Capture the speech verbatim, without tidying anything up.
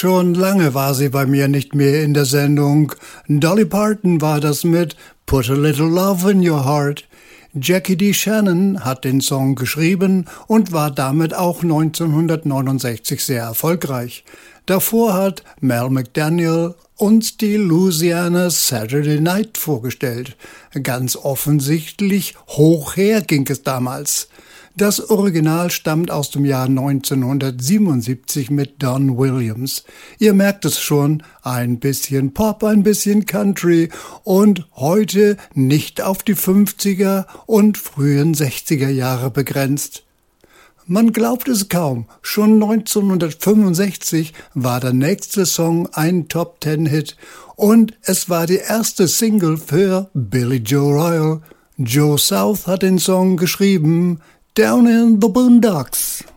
Schon lange war sie bei mir nicht mehr in der Sendung. Dolly Parton war das mit Put a Little Love in Your Heart. Jackie D. Shannon hat den Song geschrieben und war damit auch neunzehnhundertneunundsechzig sehr erfolgreich. Davor hat Mel McDaniel uns die Louisiana Saturday Night vorgestellt. Ganz offensichtlich hoch her ging es damals. Das Original stammt aus dem Jahr neunzehnhundertsiebenundsiebzig mit Don Williams. Ihr merkt es schon, ein bisschen Pop, ein bisschen Country und heute nicht auf die fünfziger und frühen sechziger Jahre begrenzt. Man glaubt es kaum, schon neunzehnhundertfünfundsechzig war der nächste Song ein Top-Ten-Hit und es war die erste Single für Billy Joe Royal. Joe South hat den Song geschrieben, Down in the Boondocks.